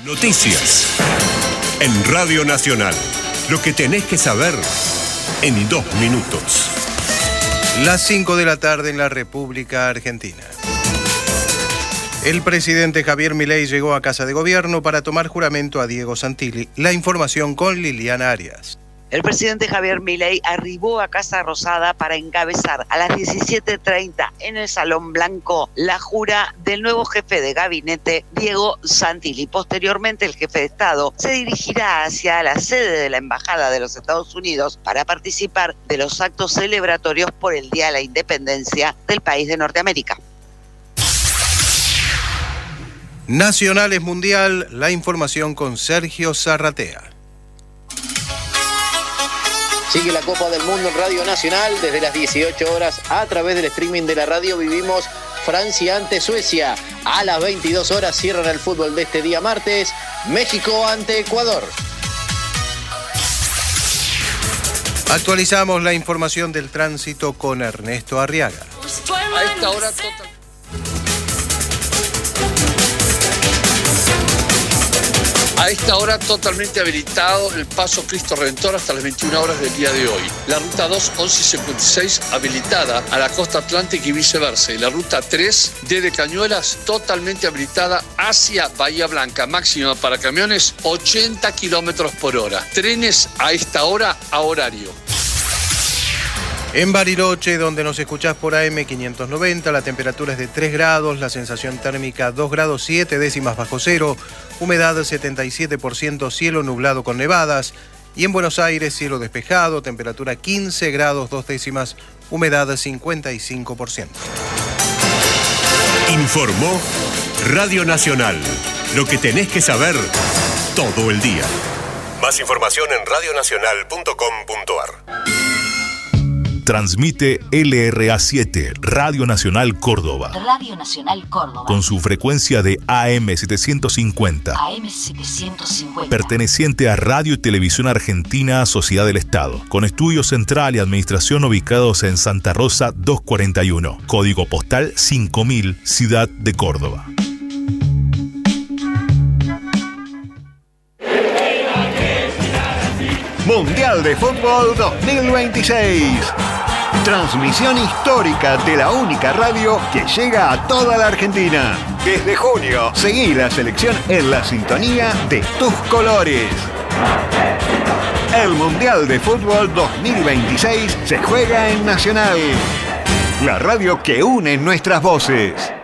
Noticias en Radio Nacional. Lo que tenés que saber en 2 minutos. Las 5 de la tarde en la República Argentina. El presidente Javier Milei llegó a Casa de Gobierno para tomar juramento a Diego Santilli. La información con Liliana Arias. El presidente Javier Milei arribó a Casa Rosada para encabezar a las 17:30 en el Salón Blanco la jura del nuevo jefe de gabinete, Diego Santilli. Posteriormente, el jefe de Estado se dirigirá hacia la sede de la Embajada de los Estados Unidos para participar de los actos celebratorios por el Día de la Independencia del país de Norteamérica. Nacionales Mundial, la información con Sergio Zarratea. Sigue la Copa del Mundo en Radio Nacional desde las 18 horas a través del streaming de la radio. Vivimos Francia ante Suecia. A las 22 horas cierran el fútbol de este día martes. México ante Ecuador. Actualizamos la información del tránsito con Ernesto Arriaga. A esta hora totalmente habilitado el paso Cristo Redentor hasta las 21 horas del día de hoy. La ruta 2, 1156, habilitada a la costa atlántica y viceversa. Y la ruta 3, desde Cañuelas, totalmente habilitada hacia Bahía Blanca. Máxima para camiones, 80 kilómetros por hora. Trenes a esta hora a horario. En Bariloche, donde nos escuchás por AM 590, la temperatura es de 3 grados, la sensación térmica 2 grados 7 décimas bajo cero, humedad 77%, cielo nublado con nevadas. Y en Buenos Aires, cielo despejado, temperatura 15 grados 2 décimas, humedad 55%. Informó Radio Nacional. Lo que tenés que saber todo el día. Más información en radionacional.com.ar. Transmite LRA7, Radio Nacional Córdoba. Radio Nacional Córdoba. Con su frecuencia de AM750. AM750. Perteneciente a Radio y Televisión Argentina, Sociedad del Estado. Con estudio central y administración ubicados en Santa Rosa 241. Código postal 5000, Ciudad de Córdoba. Mundial de Fútbol 2026. Transmisión histórica de la única radio que llega a toda la Argentina. Desde junio, seguí la selección en la sintonía de tus colores. El Mundial de Fútbol 2026 se juega en Nacional. La radio que une nuestras voces.